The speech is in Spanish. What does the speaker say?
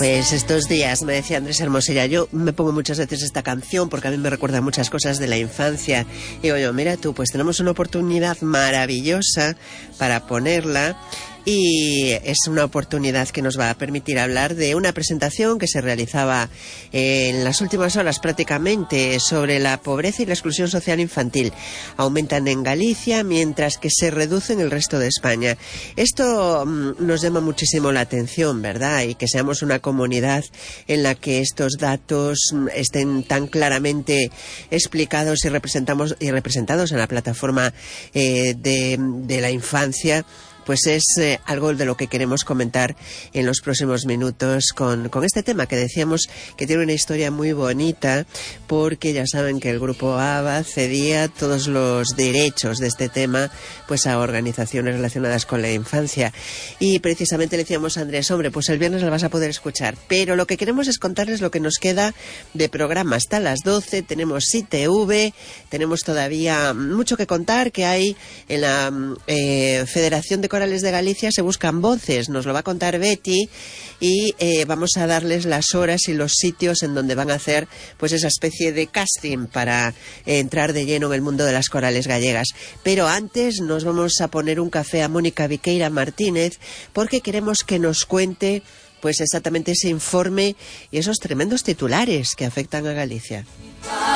Pues estos días, me decía Andrés Hermosilla, yo me pongo muchas veces esta canción porque a mí me recuerda muchas cosas de la infancia. Y digo yo, mira tú, pues tenemos una oportunidad maravillosa para ponerla. Y es una oportunidad que nos va a permitir hablar de una presentación que se realizaba en las últimas horas prácticamente sobre la pobreza y la exclusión social infantil. Aumentan en Galicia mientras que se reducen en el resto de España. Esto nos llama muchísimo la atención, ¿verdad? Y que seamos una comunidad en la que estos datos estén tan claramente explicados y representados en la plataforma de la infancia. Pues es algo de lo que queremos comentar en los próximos minutos con este tema que decíamos que tiene una historia muy bonita, porque ya saben que el grupo ABBA cedía todos los derechos de este tema pues a organizaciones relacionadas con la infancia. Y precisamente le decíamos a Andrés, hombre, pues el viernes la vas a poder escuchar, pero lo que queremos es contarles lo que nos queda de programa hasta las 12. Tenemos ITV, tenemos todavía mucho que contar, que hay en la Federación de Corales de Galicia se buscan voces, nos lo va a contar Betty, y vamos a darles las horas y los sitios en donde van a hacer pues esa especie de casting para entrar de lleno en el mundo de las corales gallegas. Pero antes nos vamos a poner un café a Mónica Viqueira Martínez, porque queremos que nos cuente pues exactamente ese informe y esos tremendos titulares que afectan a Galicia.